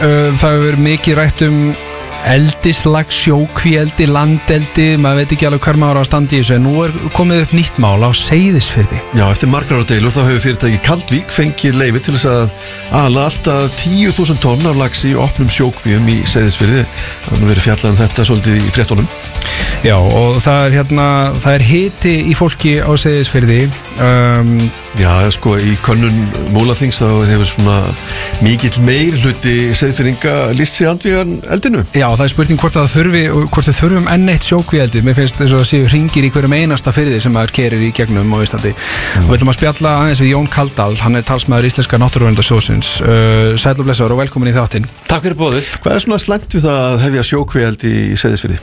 Það hefur verið mikið rætt eldislag, sjókvíeldi, landeldi, maður veit ekki alveg hver maður á að standa í þessu, en nú komið upp nýtt mál á Seyðisfirði. Já, eftir margar ára deilur þá hefur fyrirtæki Kaldvík fengið leyfi til þess að ala alltaf 10.000 tonn af laxi í opnum sjókvíum í Seyðisfirði. Það verið fjallað þetta svolítið í fréttunum. Já, og það er hiti í fólki á Seyðisfirði. Já, sko, í könnun Múlaþings þá hefur svona mikill meirhluti Seyðisfirðinga lýst sig andvígan eldinu. Já, það er spurning hvort við þurfum enn eitt sjókvíeldi. Mér finnst þess að séu hringir í hverjum einasta firði sem maður kerir í gegnum á Íslandi. Og við ætlum að spjalla aðeins við Jón Kaldal, hann er talsmaður Íslenska náttúruverndarsjóðsins. Sæll og blessaður og velkomin í þáttinn. Takk fyrir boðið. Hvað er svona slæmt við það að hefja sjókvíeldi í Seyðisfirði?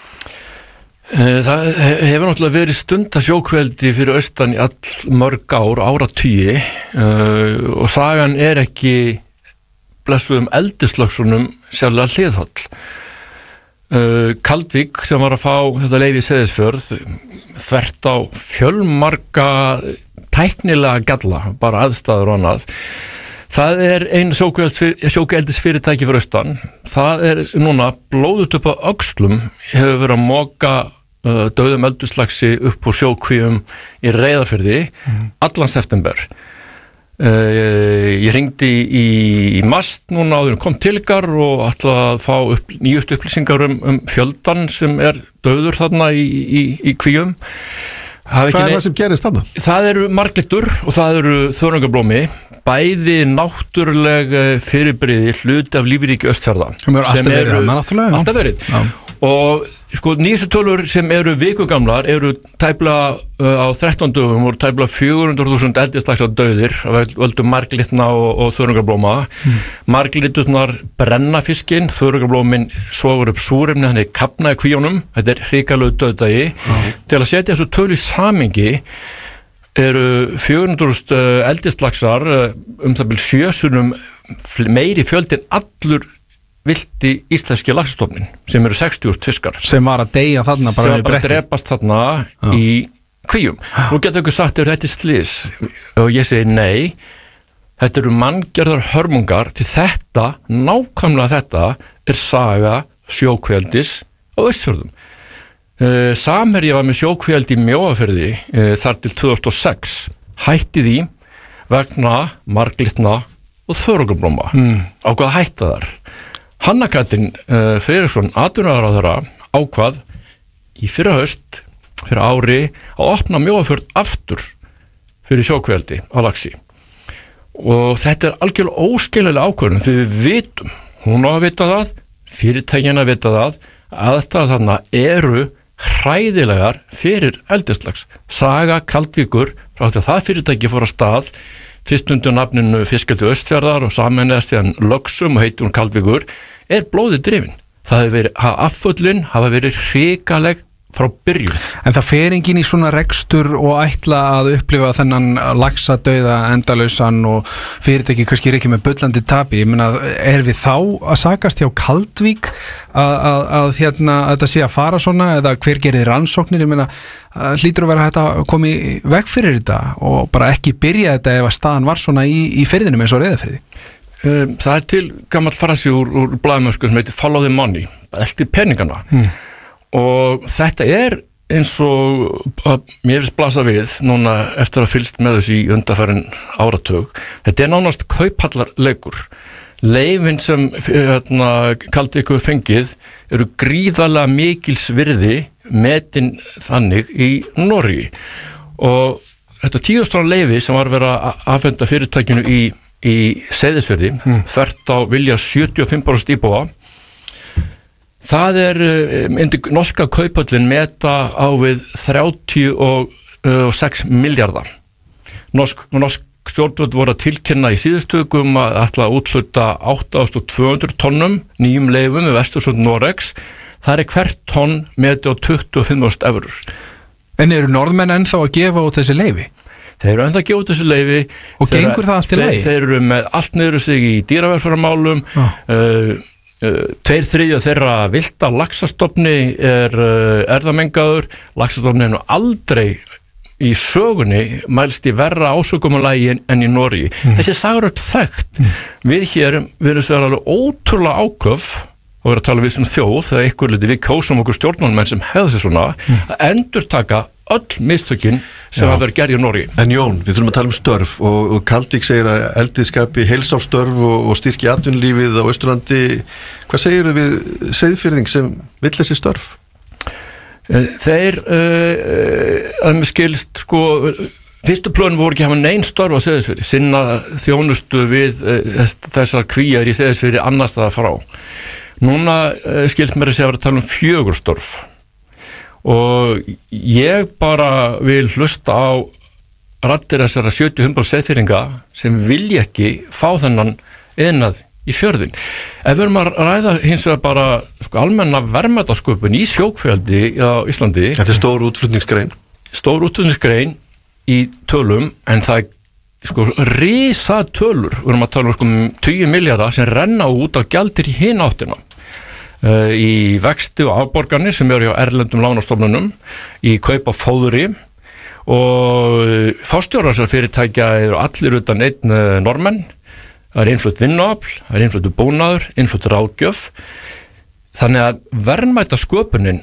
Það hefur náttúrulega verið stunda sjókvíeldi fyrir austan í all mörg áratugi, og sagan er ekki blessuðum eldislöksunum sérlega hliðhóll. Kaldvík sem var að fá þetta leyfi í Seyðisfjörð þvert á fjölmarga tæknilega galla, bara aðstæður og annað. Það er einu sjókvíeldisfyrirtæki fyrir austan. Það er núna blóðut upp á öxlum, hefur verið að moka dauðum eldislaxi upp úr sjókvíum í Reyðarfirði allan september. Ég hringdi í MAST núna áður kom til ykkar og ætla að fá nýjustu upplýsingar fjöldan sem er dauður þarna í kvíum. Hvað er það sem gerist þarna? Það eru marglyttur og það eru þörungablómi, bæði náttúruleg fyrirbrigði hluti af lífríki Austfjarða. Sem eru alltaf verið þarna náttúrulega. Alltaf verið. Já. Og sko nýjustu tölur sem eru vikugamlar eru tæplega á 13 dögum voru tæplega 400.000 eldislaxar dauðir af völdum marglyttna og þörungablóma. Marglytturnar brenna fiskinn, þörungablómin sogur upp súrefni, þannig kafna í kvíunum. Þetta er hrikalegu dauðdagi. Til að setja þessu tölu í samhengi eru 400.000 eldislaxar það bil 7 sinnum meiri fjöldin allur vildi íslenski laxastofnin sem eru 60.000 fiskar sem var að deyja þarna bara sem bara drepast þarna í kvíum. Nú getur ykkur sagt ef þetta er slys og ég segi nei, þetta eru manngerðar hörmungar til þetta, nákvæmlega þetta er saga sjókvíeldis á Austfjörðum. Samherji var með sjókvíeldi í Mjóafirði þar til 2006, hætti því vegna marglyttna og þörungablóma. Á hvað hætta þar? Hanna Katrín Friðriksson, atvinnuráðherra, ákvað í fyrra haust, fyrir ári, að opna Mjóafjörð aftur fyrir sjókvíeldi á laxi. Og þetta er algjörlega óskiljanleg ákvörðun því við vitum, hún á að vita það, fyrirtækina vita það, aðstæður þarna eru hræðilegar fyrir eldislax. Saga Kaldvíkur, frá því að það fyrirtæki fór á stað, fyrst undir nafninu Fiskeldi Austfjarðar og sameinaðist síðan Löxum og heitir hún Kaldvíkur, er blóðið drifin. Afföllin hafa verið hrikaleg frá byrjun. En það fer enginn í svona rekstur og ætla að upplifa þennan laxadauða endalausan og fyrirtæki kannski er ekki með bullandi tapi. Ég meina, er við þá að sakast hjá Kaldvík að þetta sé að fara svona eða hver gerir rannsóknir? Ég meina, hlýtur að vera hægt að koma í veg fyrir þetta og bara ekki byrja þetta ef að staðan var svona í firðinum eins og Reyðarfirði. Það er til gamall frasi úr blaðamösku sem heitir follow the money, bara eftir peningana. Og þetta er eins og mér finnst blasa við núna eftir að fylgst með þessu í undanfarin áratug. Þetta er nánast kauphallarleikur. Leyfin sem Kaldvíkur fengið eru gríðarlega mikils virði metin þannig í Noregi. Og þetta 10.000 leyfi sem var verið að afhenda fyrirtækinu í Seyðisfirði, þvert á vilja 75% íbúa. Það er, norska kauphöllin meta á við 36 milljarða. Norsk stjórnvöld voru að tilkynna í síðustökum að ætla að úthluta 8.200 tonnum nýjum leyfum við vestursund Noregs. Það er hvert tonn metið á 25.000 eurur. En eru norðmenn ennþá að gefa út þessi leyfi? Þeir eru ennþá að gefa út þessi leyfi. Og gengur það allt í lagi? Þeir eru með allt niður sig í dýravelferðarmálum. 2/3 þeirra villta laxastofni er erfðamengaður. Laxastofni er nú aldrei í sögunni mælst í verra ásökumulagi en í Noregi. Þessi saga er þekkt. Við hér, við erum svo alveg ótrúlega áköf og vera að tala við sem þjóð þegar ykkur liti við kjósum okkur stjórnmálamenn sem hefði þessi svona að endurtaka öll mistökin sem hafa verið gerð í Noregi. En Jón, við þurfum að tala störf og Kaldvík segir að eldið skapi heilsástörf og styrki atvinnulífið á Austurlandi. Hvað segir þið við Seyðfirðing sem vill þessi störf? Þeir, að mér skilst, sko, fyrstu plönin voru ekki að hafa nein störf á Seyðisfirði, sinna þjónustu við þessar kvíar í Seyðisfirði annars staðar frá. Núna skilst mér að segja að tala 4 störf og ég bara vil hlusta á raddir þessara 70-100 Seyðfirðinga sem vilja ekki fá þennan iðnað í fjörðin. Ef við erum að ræða hins vegar bara sko, almenna verðmætasköpun í sjókvíaeldi á Íslandi. Þetta er stór útflutningsgrein. Stór útflutningsgrein í tölum en það er sko risa tölur. Við erum að tala sko 20 milljarða sem renna út á gjaldir í hina áttina. Í vexti og afborganir sem eru hjá erlendum lánastofnunum, í kaup á fóðri og fástjórar þessar fyrirtækja eru allir utan einn normenn. Það er innflutt vinnuafl, það er innflutt búnaður, innflutt ráðgjöf. Þannig að verðmætasköpunin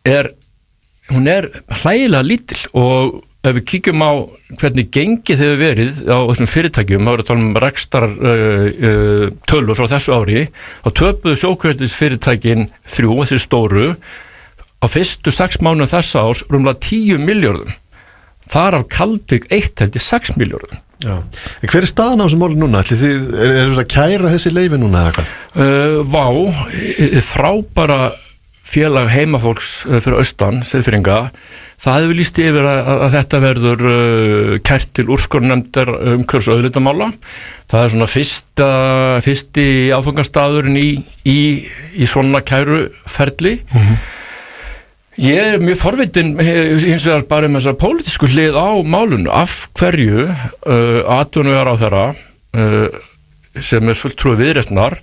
hún er hlægilega lítil og ef við kíkjum á hvernig gengið hefur verið á þessum fyrirtækjum, þá erum við að tala um rekstar tölur frá þessu ári, þá töpuðu sjókvíaeldisfyrirtækin 3, þessi stóru, á fyrstu 6 mánuðum þessa árs rúmlega 10 milljörðum. Þar af Kaldvík 6 milljörðum. Já. En hver er staðan á þessum máli núna? Eru að kæra þessi leyfi núna eða hvað? Frábæra félag heimafólks fyrir austan, Seyðfirðinga, það hefur lýst yfir að þetta verður kært til úrskurðarnefndar umhverfis- og auðlindamála. Það er svona fyrsti áfangastaðurinn í svona kæruferli. Ég er mjög forvitin hins vegar bara þessar pólitísku hlið á málunu. Af hverju atvinnuvegaráðherra sem er fulltrúi Viðreisnar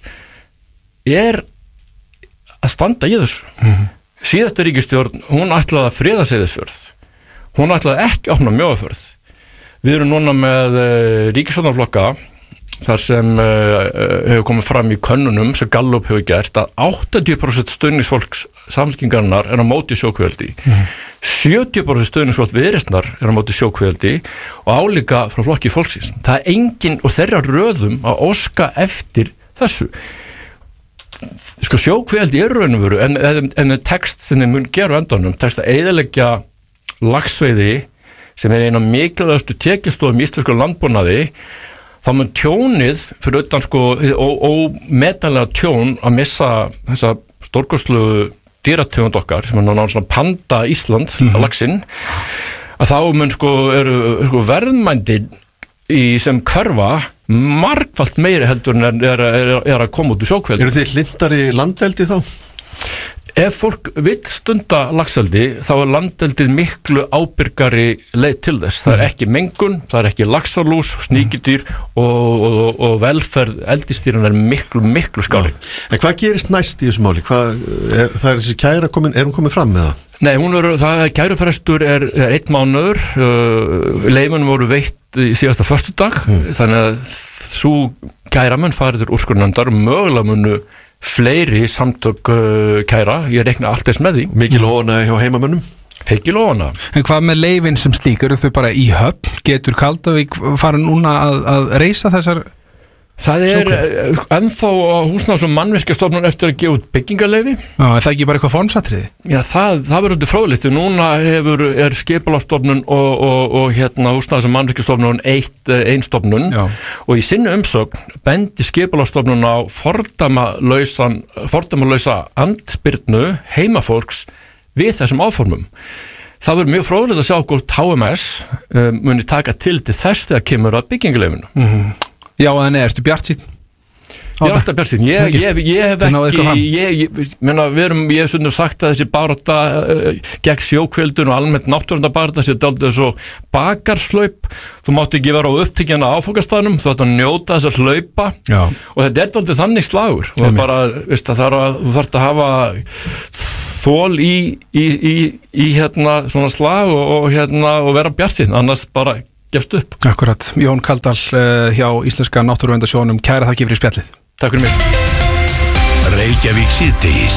er að standa í þessu. Síðasta ríkisstjórn, hún ætlaði að friða Seyðisfjörð. Hún ætlaði ekki að opna Mjóafjörð. Við erum núna með ríkisstjórnarflokka þar sem hefur komið fram í könnunum sem Gallup hefur gert að 80% stuðningsfólks Samfylkingarinnar er á móti sjókvíaeldi. 70% stuðningsfólk Viðreisnar er á móti sjókvíaeldi og álíka frá flokki fólksins. Það er engin og þeirra röðum að óska eftir þessu. Sko sjókvíaeldi er raun og veru en text sem mun gera á endanum, text að eyðileggja laxveiði sem er eina mikilvægastu tekjustofum í íslensku landbúnaði, þá mun tjónið fyrir utan sko ómetanlega tjón að missa þessa stórkostlegu dýrategund okkar sem er náttúrulega svona panda Íslands laxinn, að þá mun sko eru verðmændin í sem hverfa margfalt meiri heldur en er að koma út úr sjókvíaeldi. Eru þið hlindar í landeldi þá? Ef fólk vill stunda laxeldi þá er landeldið miklu ábyrgari leið til þess. Það er ekki mengun, það er ekki laxalús, sníkjudýr og velferð eldisdýran er miklu skári. En hvað gerist næst í þessu máli? Það er þessi kæra komin, er hún komin fram með það? Nei, kærufrestur er 1 mánuður, leyfunum voru veitt í síðasta föstudag, þannig að svo kæramenn farið til úrskurðarnefndar mögulega munu fleiri samtök kæra, ég reikna allt þess með því. Mikil óana hjá heimamönnum? Mikil óana. En hvað með leyfin sem slík, eru þau bara í höfn? Getur Kaldvík farin núna að reisa þessar? Það er ennþá á húsnæðis- og mannvirkjastofnun eftir að gefa út byggingarleyfi. Já, er það ekki bara eitthvað formsatriði? Já, það verður þetta fróðlegt. Núna er skipulagsstofnun og húsnæðis- og mannvirkjastofnun ein stofnun. Já. Og í sinni umsögn bendi skipulagsstofnun á fordæmalausa andspyrnu heimafólks við þessum áformum. Það verður mjög fróðlegt að sjá hvort HMS muni taka til þess þegar kemur að byggingarleyfinu. Já, en ertu bjartsýnn? Ég er alltaf bjartsýnn. Ég hef ekki, ég hef stundum sagt að þessi barátta gegn sjókvíaeldinu og almennt náttúruverndarbarátta sé dálítið svo bakarslaup. Þú mátt ekki vera á upptekjana áfangastaðnum, þú ætti að njóta þess að hlaupa. Og þetta er dálítið þannig slagur. Og bara, þú þarft að hafa þól í hérna svona slag og vera bjartsýnn, annars bara gefst upp. Akkurat, Jón Kaldal hjá Íslenska náttúruverndarsjóðnum, kæra þakki fyrir spjallið. Takk fyrir mig. Reykjavík síðdegis.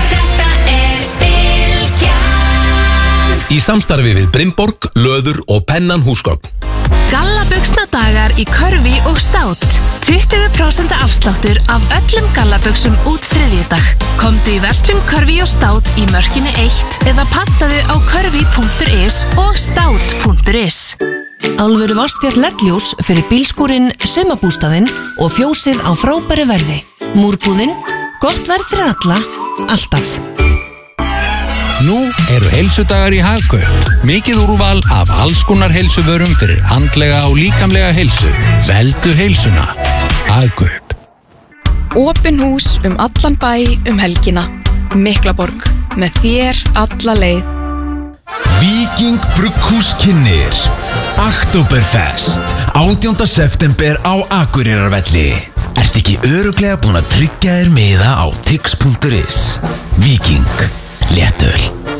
Í samstarfi við Brimborg, Löður og Pennan húsgögn. Gallabuxnadagar í Körfi og Stát. 20% afsláttur af öllum gallabuxum út þriðjudag. Komdu í verslun Körfi og Stát í Mörkinni 1 eða pantaðu á körfi.is og stát.is. Alvöru Vatnsfjall LED-ljós fyrir bílskúrinn, sumabústaðinn og fjósið á frábæru verði. Múrbúðinn, gott verð fyrir alla, alltaf. Nú eru heilsudagar í Hagkaup. Mikið úrval af alls konar heilsuvörum fyrir andlega og líkamlega heilsu. Veldu heilsuna. Hagkaup. Opin hús allan bæ helgina. Miklaborg, með þér alla leið. Víking Brugghús kynnir Oktoberfest 18. september á Akureyrarvelli. Ertu ekki örugglega búin að tryggja þér miða á tix.is? Víking, léttöl.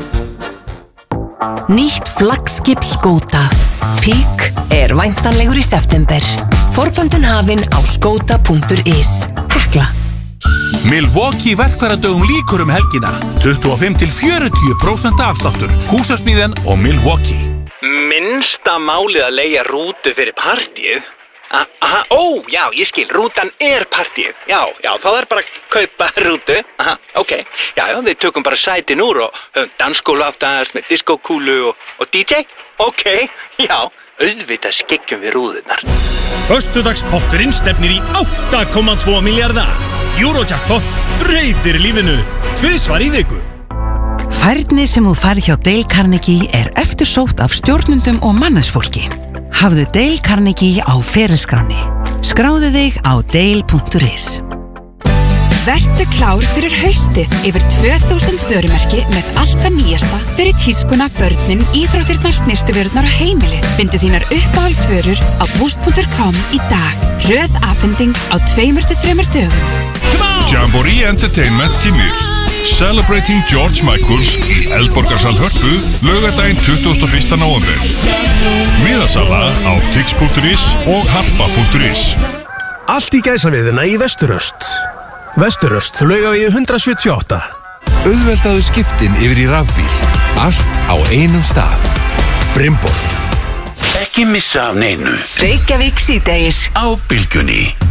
Nýtt flaggskip Skóta. Pík væntanlegur í september. Forpöntun hafin á skota.is. Hekla. Milwaukee verkfæradögum lýkur helgina. 25-40% afsláttur. Húsasmíðan og Milwaukee. Minnsta málið að leigja rútu fyrir partíið. Já, ég skil, rútan partíið. Já, þá bara að kaupa rútu. Ok. Já, við tökum bara sætin úr og höfum dansskóla aftast með diskókúlu og DJ. Ok, já, auðvitað skeggjum við rúðurnar. Föstudagspotturinn stefnir í 8,2 milljarða. Eurojackpot breytir lífinu. 2 svar í viku. Færni sem þú færð hjá Dale Carnegie eftirsótt af stjórnendum og mannauðsfólki. Hafðu Dale Carnegie á ferilskráni. Skráðu þig á dale.is. Vertu klár fyrir haustið. Yfir 2000 vörumerki með allt það nýjasta fyrir tískuna, börnin, íþróttirnar, snyrtivörurnar og heimilið. Findu þínar uppáhaldsvörur á boost.com í dag. Hröð afhending á 2-3 dögum. Jamboree Entertainment kynnir Celebrating George Michael í Eldborgarsal Hörpu laugardaginn 21. nóvember. Miðasala á tix.is og harpa.is. Allt í gæsaviðina í Vesturöst. Vesturöst, Laugavegi 178. Auðveldaðu skiptin yfir í rafbíl. Allt á einum stað. Brimborg. Ekki missa af neinu. Reykjavík síðdegis Á Bylgjunni.